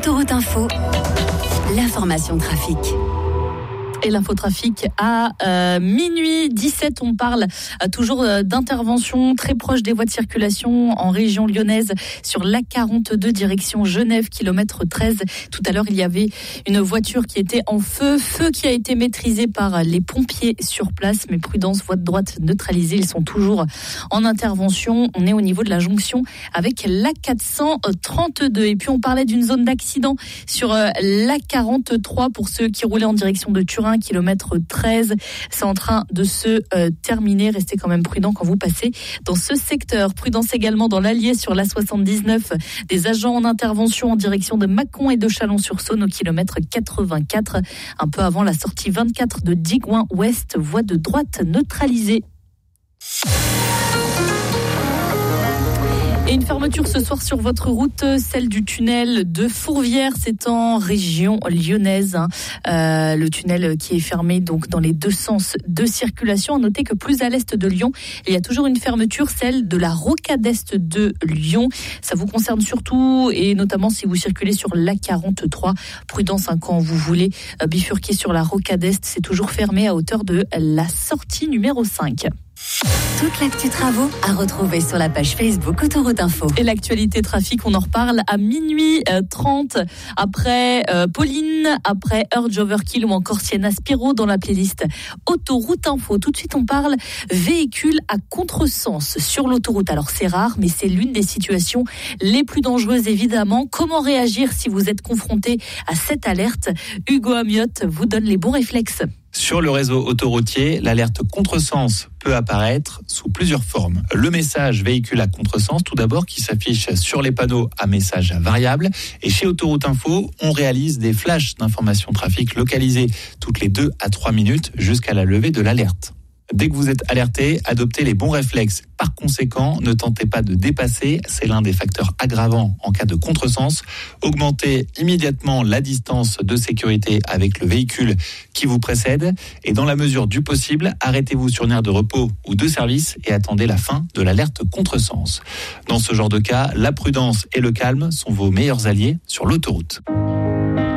Autoroute Info, l'information trafic. Et l'infotrafic à minuit 17, on parle toujours d'intervention très proche des voies de circulation en région lyonnaise sur l'A42 direction Genève, kilomètre 13. Tout à l'heure, il y avait une voiture qui était en feu qui a été maîtrisé par les pompiers sur place. Mais prudence, voie de droite neutralisée, ils sont toujours en intervention. On est au niveau de la jonction avec l'A432. Et puis on parlait d'une zone d'accident sur l'A43 pour ceux qui roulaient en direction de Turin, kilomètre 13. C'est en train de se terminer. Restez quand même prudents quand vous passez dans ce secteur. Prudence également dans l'Allier sur l'A79. Des agents en intervention en direction de Mâcon et de Chalon-sur-Saône au kilomètre 84. Un peu avant la sortie 24 de Digoin Ouest. Voie de droite neutralisée. Et une fermeture ce soir sur votre route, celle du tunnel de Fourvière, c'est en région lyonnaise. Le tunnel qui est fermé donc dans les deux sens de circulation. À noter que plus à l'est de Lyon, il y a toujours une fermeture, celle de la rocade est de Lyon. Ça vous concerne surtout et notamment si vous circulez sur l'A43. Prudence quand vous voulez bifurquer sur la rocade est, c'est toujours fermé à hauteur de la sortie numéro 5. Toute l'actu travaux à retrouver sur la page Facebook Autoroute Info. Et l'actualité trafic, on en reparle à minuit 30 après Pauline, après Urge Overkill ou encore Sienna Spiro dans la playlist Autoroute Info. Tout de suite, on parle véhicule à contresens sur l'autoroute. Alors c'est rare, mais c'est l'une des situations les plus dangereuses évidemment. Comment réagir si vous êtes confronté à cette alerte? Hugo Amiotte vous donne les bons réflexes. Sur le réseau autoroutier, l'alerte contresens peut apparaître sous plusieurs formes. Le message véhicule à contresens, tout d'abord, qui s'affiche sur les panneaux à message variable. Et chez Autoroute Info, on réalise des flashs d'informations trafic localisés toutes les 2 à 3 minutes jusqu'à la levée de l'alerte. Dès que vous êtes alerté, adoptez les bons réflexes. Par conséquent, ne tentez pas de dépasser, c'est l'un des facteurs aggravants en cas de contresens. Augmentez immédiatement la distance de sécurité avec le véhicule qui vous précède et dans la mesure du possible, arrêtez-vous sur une aire de repos ou de service et attendez la fin de l'alerte contresens. Dans ce genre de cas, la prudence et le calme sont vos meilleurs alliés sur l'autoroute.